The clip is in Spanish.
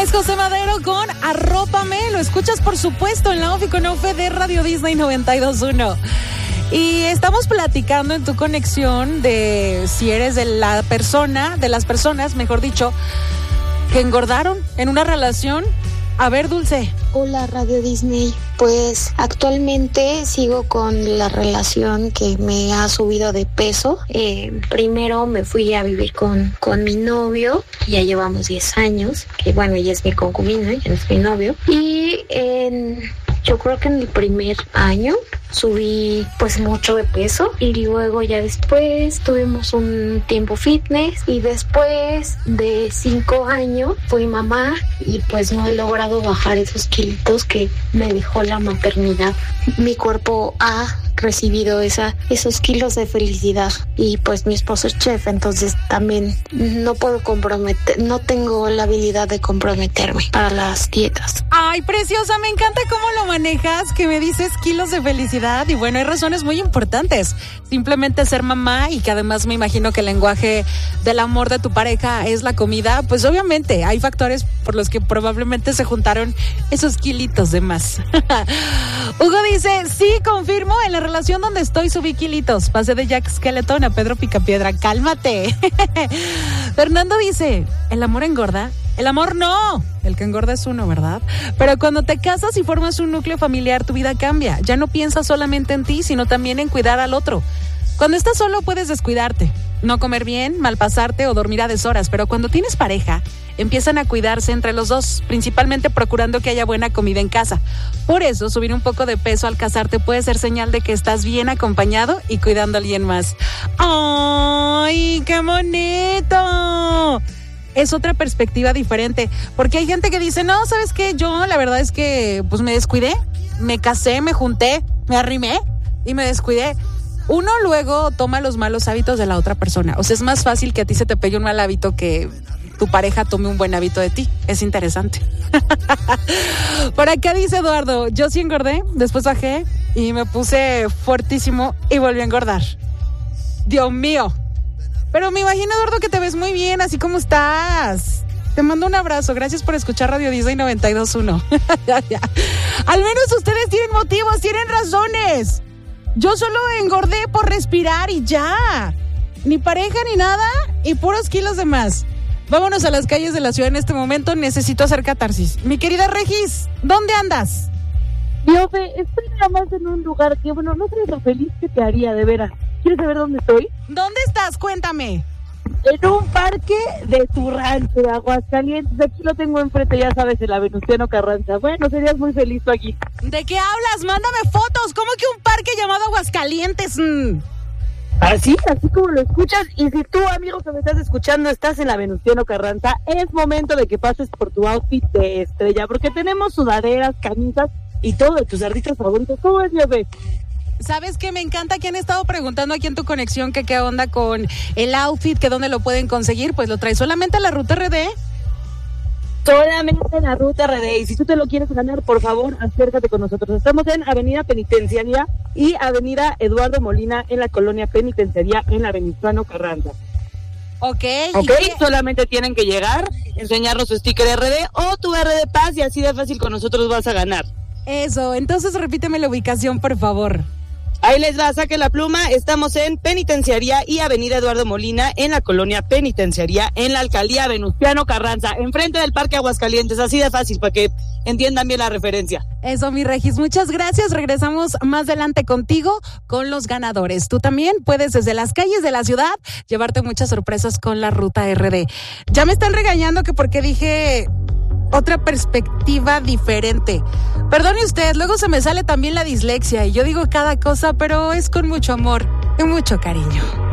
Es José Madero con Arrópame. Lo escuchas, por supuesto, en la OFI con OFE de Radio Disney 92.1. Y estamos platicando en tu conexión de si eres de las personas, mejor dicho, que engordaron en una relación. A ver, Dulce. Hola, Radio Disney. Pues actualmente sigo con la relación que me ha subido de peso. Primero me fui a vivir con mi novio. Ya llevamos 10 años. Que bueno, ella es mi concubina, ya no es mi novio. Y yo creo que en el primer año subí pues mucho de peso y luego ya después tuvimos un tiempo fitness y después de 5 años fui mamá y pues no he logrado bajar esos kilitos que me dejó la maternidad. Mi cuerpo ha recibido esos kilos de felicidad y pues mi esposo es chef, entonces también no tengo la habilidad de comprometerme para las dietas. Ay, preciosa, me encanta cómo lo manejas, que me dices kilos de felicidad y bueno, hay razones muy importantes. Simplemente ser mamá y que además me imagino que el lenguaje del amor de tu pareja es la comida, pues obviamente hay factores por los que probablemente se juntaron esos kilitos de más. Hugo dice, sí, confirmo, en la relación donde estoy subí kilitos, pasé de Jack Skeleton a Pedro Picapiedra, cálmate. Fernando dice, ¿el amor engorda? El amor no, el que engorda es uno, ¿verdad? Pero cuando te casas y formas un núcleo familiar, tu vida cambia. Ya no piensas solamente en ti, sino también en cuidar al otro. Cuando estás solo puedes descuidarte, no comer bien, malpasarte o dormir a deshoras, pero cuando tienes pareja, empiezan a cuidarse entre los dos, principalmente procurando que haya buena comida en casa. Por eso, subir un poco de peso al casarte puede ser señal de que estás bien acompañado y cuidando a alguien más. ¡Ay, qué bonito! Es otra perspectiva diferente, porque hay gente que dice, no, ¿sabes qué? Yo la verdad es que pues me descuidé, me casé, me junté, me arrimé y me descuidé. Uno luego toma los malos hábitos de la otra persona. O sea, es más fácil que a ti se te pegue un mal hábito que tu pareja tome un buen hábito de ti. Es interesante. Por acá dice Eduardo, yo sí engordé, después bajé y me puse fuertísimo y volví a engordar. Dios mío. Pero me imagino, Eduardo, que te ves muy bien, así como estás. Te mando un abrazo. Gracias por escuchar Radio Disney 92.1. Al menos ustedes tienen motivos, tienen razones. Yo solo engordé por respirar y ya. Ni pareja ni nada y puros kilos de más. Vámonos a las calles de la ciudad en este momento. Necesito hacer catarsis. Mi querida Regis, ¿dónde andas? Yo estoy nada más en un lugar que, bueno, no sé lo feliz que te haría, de veras. ¿Quieres saber dónde estoy? ¿Dónde estás? Cuéntame. En un parque de tu rancho de Aguascalientes. Aquí lo tengo enfrente, ya sabes, en la Venustiano Carranza. Bueno, serías muy feliz tú aquí. ¿De qué hablas? Mándame fotos. ¿Cómo que un parque llamado Aguascalientes? Así como lo escuchas. Y si tú, amigo que me estás escuchando, estás en la Venustiano Carranza, es momento de que pases por tu outfit de estrella, porque tenemos sudaderas, camisas y todo de tus artistas favoritos. ¿Cómo es, Yofe? ¿Sabes qué? Me encanta que han estado preguntando aquí en tu conexión que qué onda con el outfit, que dónde lo pueden conseguir. Pues lo traes solamente a la Ruta RD. Solamente en la Ruta RD. Y si tú te lo quieres ganar, por favor, acércate con nosotros. Estamos en Avenida Penitenciaria y Avenida Eduardo Molina en la Colonia Penitenciaria en la Venustiano Carranza. Ok. Solamente tienen que llegar, enseñarnos su sticker RD o tu RD Paz y así de fácil con nosotros vas a ganar. Eso, entonces repíteme la ubicación, por favor. Ahí les va, saque la pluma. Estamos en Penitenciaria y Avenida Eduardo Molina en la Colonia Penitenciaria en la Alcaldía Venustiano Carranza, enfrente del Parque Aguascalientes, así de fácil para que entiendan bien la referencia. Eso, mi Regis, muchas gracias. Regresamos más adelante contigo con los ganadores. Tú también puedes desde las calles de la ciudad llevarte muchas sorpresas con la Ruta RD. Ya me están regañando que porque dije otra perspectiva diferente. Perdone usted, luego se me sale también la dislexia y yo digo cada cosa, pero es con mucho amor y mucho cariño.